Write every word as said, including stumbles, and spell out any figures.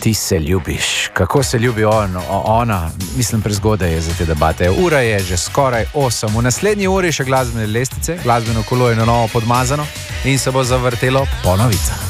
ti se ljubiš, kako se ljubi on, ona, mislim, prezgodaj je za te debate. Ura je že skoraj osem. V naslednji uri še glasbene lestvice, glasbeno kolo je na novo podmazano in se bo zavrtelo po novicah.